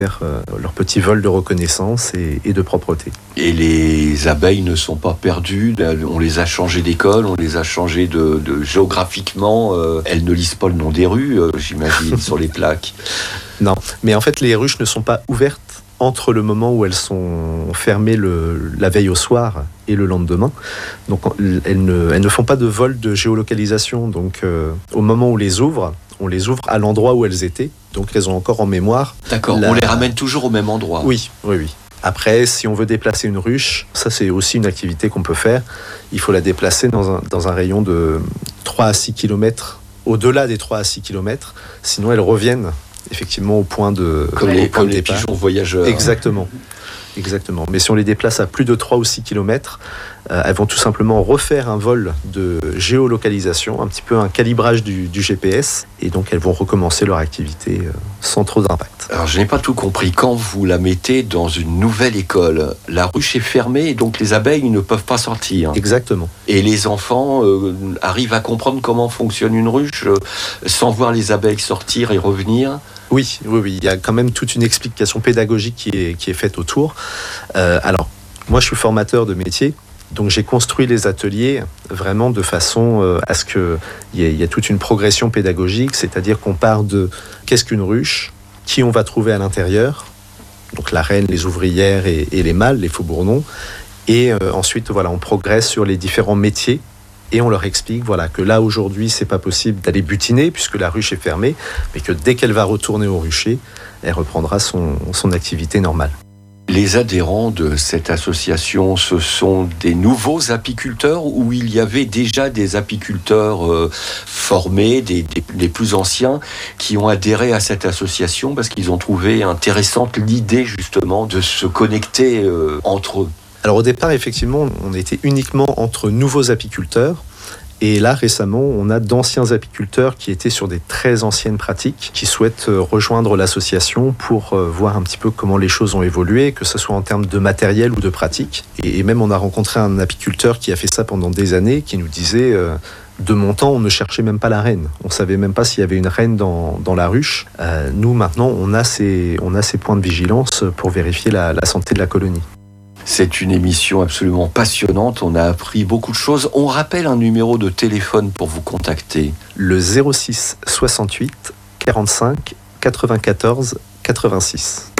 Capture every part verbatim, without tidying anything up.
euh, leur petit vol de reconnaissance et, et de propreté. Et les abeilles ne sont pas perdues, on les a changées d'école, on les a changées de, de géographiquement, euh, elles ne lisent pas le nom des rues, euh, j'imagine, sur les plaques. Non, mais en fait les ruches ne sont pas ouvertes entre le moment où elles sont fermées le, la veille au soir et le lendemain. Donc elles ne, elles ne font pas de vol de géolocalisation. Donc euh, au moment où on les ouvre, on les ouvre à l'endroit où elles étaient. Donc elles ont encore en mémoire. D'accord, la... on les ramène toujours au même endroit. Oui, oui, oui. Après, si on veut déplacer une ruche, ça c'est aussi une activité qu'on peut faire. Il faut la déplacer dans un, dans un rayon de trois à six kilomètres, au-delà des trois à six kilomètres. Sinon elles reviennent effectivement au point de comme les, comme les pigeons voyageurs. Exactement. Exactement. Mais si on les déplace à plus de trois ou six kilomètres, euh, elles vont tout simplement refaire un vol de géolocalisation, un petit peu un calibrage du, du G P S, et donc elles vont recommencer leur activité euh, sans trop d'impact. Alors je n'ai pas tout compris. Quand vous la mettez dans une nouvelle école, la ruche est fermée et donc les abeilles ne peuvent pas sortir. Exactement. Et les enfants euh, arrivent à comprendre comment fonctionne une ruche euh, sans voir les abeilles sortir et revenir. Oui, oui, oui, il y a quand même toute une explication pédagogique qui est, qui est faite autour. Euh, alors, moi, je suis formateur de métier, donc j'ai construit les ateliers vraiment de façon euh, à ce qu'il y, y ait toute une progression pédagogique, c'est-à-dire qu'on part de qu'est-ce qu'une ruche, qui on va trouver à l'intérieur, donc la reine, les ouvrières et, et les mâles, les faux-bourdons, et euh, ensuite, voilà, on progresse sur les différents métiers. Et on leur explique voilà, que là, aujourd'hui, c'est pas possible d'aller butiner puisque la ruche est fermée, mais que dès qu'elle va retourner au rucher, elle reprendra son, son activité normale. Les adhérents de cette association, ce sont des nouveaux apiculteurs ou il y avait déjà des apiculteurs euh, formés, des, des, des plus anciens, qui ont adhéré à cette association parce qu'ils ont trouvé intéressante l'idée justement de se connecter euh, entre eux? Alors au départ, effectivement, on était uniquement entre nouveaux apiculteurs. Et là, récemment, on a d'anciens apiculteurs qui étaient sur des très anciennes pratiques, qui souhaitent rejoindre l'association pour voir un petit peu comment les choses ont évolué, que ce soit en termes de matériel ou de pratique. Et même, on a rencontré un apiculteur qui a fait ça pendant des années, qui nous disait... Euh, de mon temps, on ne cherchait même pas la reine. On ne savait même pas s'il y avait une reine dans, dans la ruche. Euh, nous, maintenant, on a, ces, on a ces points de vigilance pour vérifier la, la santé de la colonie. C'est une émission absolument passionnante, on a appris beaucoup de choses. On rappelle un numéro de téléphone pour vous contacter. Le zéro six soixante-huit quarante-cinq quatre-vingt-quatorze quatre-vingt-six.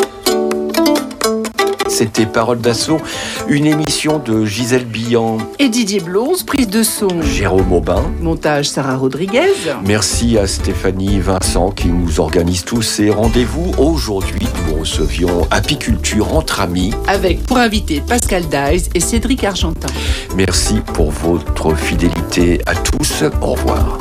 C'était Parole d'Assaut, une émission de Gisèle Billan et Didier Blonze, prise de son Jérôme Aubin, montage Sarah Rodriguez. Merci à Stéphanie Vincent qui nous organise tous ces rendez-vous. Aujourd'hui, nous recevions Apiculture entre amis avec pour invité Pascal Daïs et Cédric Argentin. Merci pour votre fidélité à tous. Au revoir.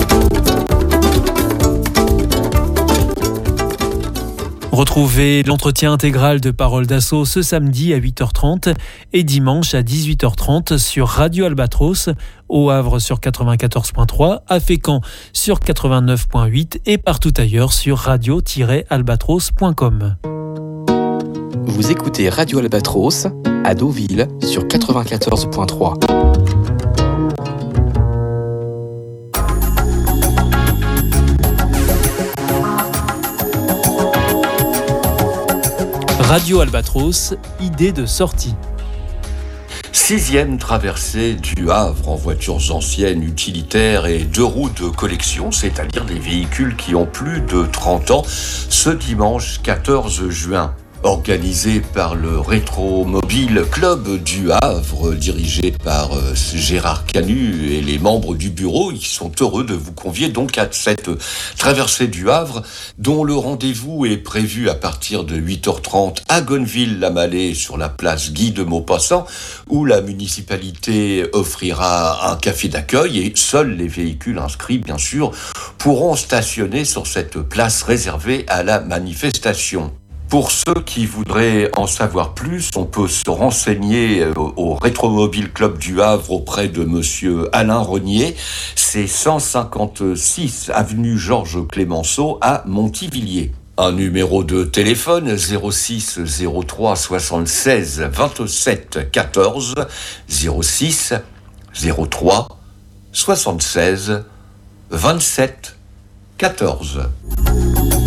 Retrouvez l'entretien intégral de Parole d'Assaut ce samedi à huit heures trente et dimanche à dix-huit heures trente sur Radio Albatros, au Havre sur quatre-vingt-quatorze point trois, à Fécamp sur quatre-vingt-neuf point huit et partout ailleurs sur radio tiret albatros point com. Vous écoutez Radio Albatros à Deauville sur quatre-vingt-quatorze point trois. Radio Albatros, idée de sortie. Sixième traversée du Havre en voitures anciennes, utilitaires et deux roues de collection, c'est-à-dire des véhicules qui ont plus de trente ans, ce dimanche quatorze juin. Organisé par le Rétromobile Club du Havre, dirigé par euh, Gérard Canu et les membres du bureau, ils sont heureux de vous convier donc à cette traversée du Havre, dont le rendez-vous est prévu à partir de huit heures trente à Gonneville-la-Mallet sur la place Guy de Maupassant, où la municipalité offrira un café d'accueil et seuls les véhicules inscrits, bien sûr, pourront stationner sur cette place réservée à la manifestation. Pour ceux qui voudraient en savoir plus, on peut se renseigner au Rétromobile Club du Havre auprès de monsieur Alain Renier. C'est cent cinquante-six avenue Georges Clémenceau à Montivilliers. Un numéro de téléphone zéro six zéro trois soixante-seize vingt-sept quatorze zéro six zéro trois soixante-seize vingt-sept quatorze.